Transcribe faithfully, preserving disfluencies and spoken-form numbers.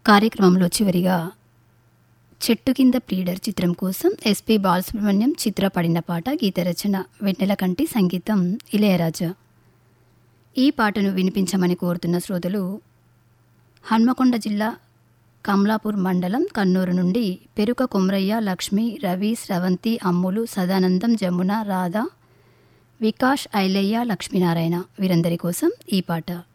కార్యక్రమంలో చివరిగా చెట్టు కింద ప్లీడర్ చిత్రం కోసం ఎస్పి బాలసుబ్రహ్మణ్యం చిత్ర పాడిన పాట, గీత రచన వెన్నెలకంటి, సంగీతం ఇళయరాజా. ఈ పాటను వినిపించమని కోరుతున్న శ్రోతలు హన్మకొండ జిల్లా కమలాపూర్ మండలం కన్నూరు నుండి పెరుక కొమరయ్య, లక్ష్మి, రవి, స్రవంతి, అమ్ములు, సదానందం, జమున, రాధ, వికాష్, ఐలయ్య, లక్ష్మీనారాయణ వీరందరి కోసం ఈ పాట.